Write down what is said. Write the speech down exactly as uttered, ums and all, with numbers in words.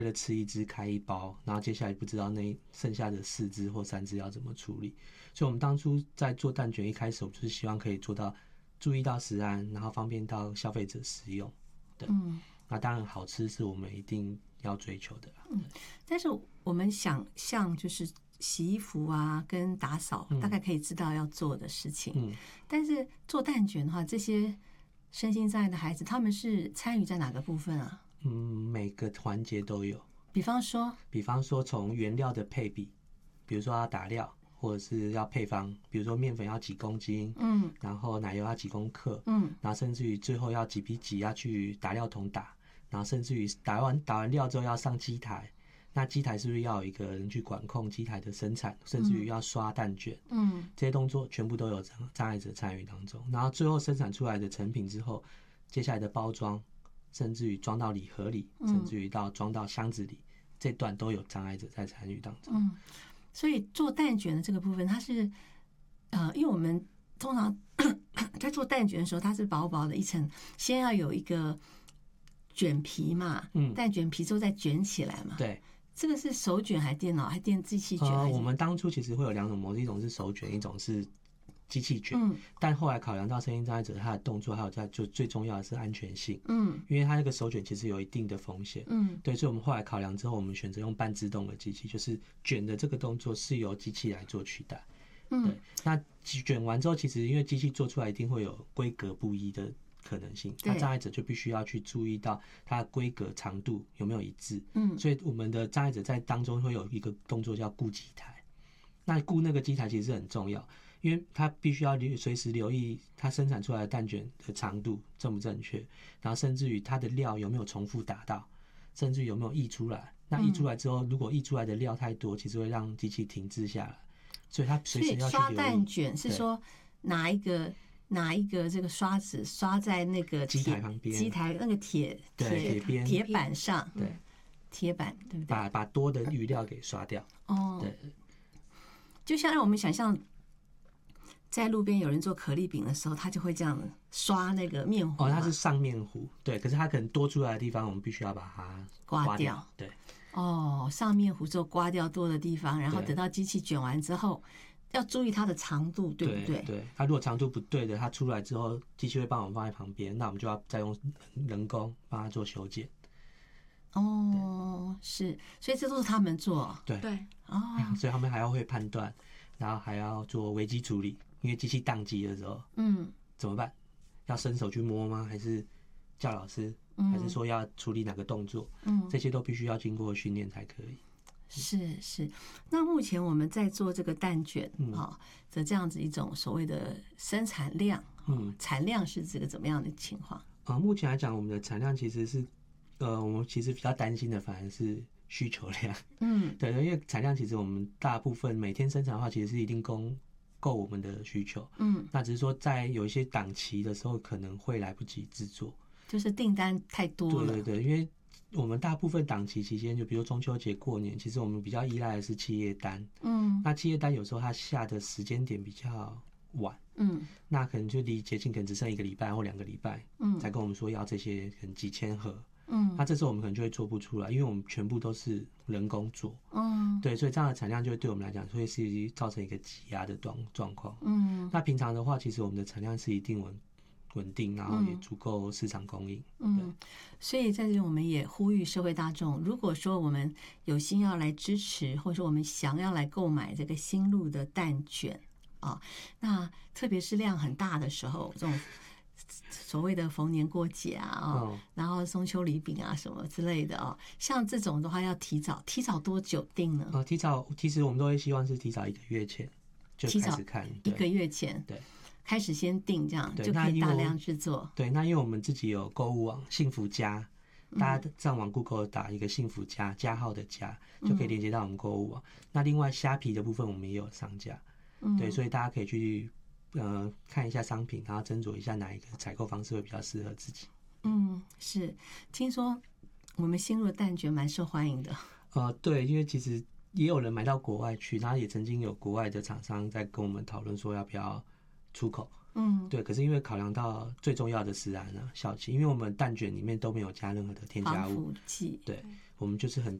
为了吃一只开一包，然后接下来不知道那剩下的四只或三只要怎么处理。所以我们当初在做蛋卷一开始，我们就是希望可以做到注意到食安，然后方便到消费者食用。对，嗯，那当然好吃是我们一定要追求的啦。 嗯，但是我们想象就是洗衣服啊跟打扫，大概可以知道要做的事情。嗯，但是做蛋卷的话，这些身心障碍的孩子，他们是参与在哪个部分啊？ 嗯，每个环节都有。 比方说， 比方说从原料的配比，比如说要打料，或者是要配方，比如说面粉要几公斤，嗯，然后奶油要几公克，嗯，然后甚至于最后要几比几要去打料桶打，然后甚至于打完打完料之后要上机台，那机台是不是要有一个人去管控机台的生产，甚至于要刷蛋卷，嗯，这些动作全部都有障碍者参与当中。然后最后生产出来的成品之后，接下来的包装，甚至于装到礼盒里，甚至于到装到箱子里，这段都有障碍者在参与当中。 嗯，所以做蛋卷的这个部分，它是呃，因为我们通常在做蛋卷的时候，它是薄薄的一层，先要有一个卷皮嘛，嗯，蛋卷皮之后再卷起来嘛。 对， 这个是手卷还是电脑还是电机器卷？ 呃，我们当初其实会有两种模式，一种是手卷，一种是机器卷。嗯，但后来考量到身心障碍者他的动作，还有在就最重要的是安全性。嗯，因为他那个手卷其实有一定的风险。嗯，对，所以我们后来考量之后，我们选择用半自动的机器，就是卷的这个动作是由机器来做取代。嗯，对，那卷完之后，其实因为机器做出来一定会有规格不一的可能性，那障碍者就必须要去注意到它的规格长度有没有一致。嗯，所以我们的障碍者在当中会有一个动作叫顾机台。那顾那个机台其实很重要，因为它必须要随时留意它生产出来的蛋卷的长度正不正确，然后甚至于它的料有没有重复打到，甚至于有没有溢出来。那溢出来之后，如果溢出来的料太多，其实会让机器停滞下来，所以它随时要去留意。 刷蛋卷是说拿一个拿一个这个刷子刷在那个机台旁边， 机台那个铁铁边铁板上， 对， 铁板对不对？ 把把多的余料给刷掉。哦，对， 就像让我们想象，在路边有人做可丽饼的时候，他就会这样刷那个面糊。 哦，它是上面糊，对，可是它可能多出来的地方，我们必须要把它刮掉。刮掉对， 哦，上面糊之后刮掉多的地方，然后等到机器卷完之后。要注意它的长度，对不对？ 对，它如果长度不对的，它出来之后，机器会帮我们放在旁边，那我们就要再用人工帮它做修剪。 哦，是，所以这都是他们做。 对对， 哦， 所以他们还要会判断，然后还要做危机处理，因为机器宕机的时候，嗯，怎么办？要伸手去摸吗？还是叫老师？还是说要处理哪个动作？嗯，这些都必须要经过训练才可以。 是是，那目前我们在做这个蛋卷啊的这样子一种所谓的生产量，嗯，产量是这个怎么样的情况？ 啊，目前来讲，我们的产量其实是，呃，我们其实比较担心的反而是需求量，嗯，对，因为产量其实我们大部分每天生产的话，其实是一定供够我们的需求，嗯，那只是说在有一些档期的时候可能会来不及制作， 就是订单太多了， 对对对，因为。我们大部分档期期间，就比如中秋节、过年，其实我们比较依赖的是企业单。嗯，那企业单有时候它下的时间点比较晚。嗯，那可能就离节庆可能只剩一个礼拜或两个礼拜，嗯，才跟我们说要这些可能几千盒。嗯，那这时候我们可能就会做不出来，因为我们全部都是人工做。嗯，对，所以这样的产量就会对我们来讲，会是造成一个挤压的状状况。嗯，那平常的话，其实我们的产量是一定稳。稳定，然后也足够市场供应。 嗯，所以在这里我们也呼吁社会大众，如果说我们有心要来支持，或者说我们想要来购买这个新路的蛋卷啊，那特别是量很大的时候，这种所谓的逢年过节啊，哦，然后中秋礼饼啊什么之类的啊，像这种的话要提早，提早多久订呢？ 啊，提早，其实我们都会希望是提早一个月前就开始看， 一个月前， 对。 开始先订，这样就可以大量制作。 对，那因为我们自己有购物网幸福家，大家上网 Google 打一个幸福家加号的家，就可以连接到我们购物网。嗯，那另外虾皮的部分我们也有上架，嗯，对，所以大家可以去呃看一下商品，然后斟酌一下哪一个采购方式会比较适合自己。 嗯，是，听说我们新入的蛋卷蛮受欢迎的。 呃，对，因为其实也有人买到国外去，然后也曾经有国外的厂商在跟我们讨论说要不要出口，嗯，对，可是因为考量到最重要的食安啊、效期，因为我们蛋卷里面都没有加任何的添加物， 剂， 对， 我们就是很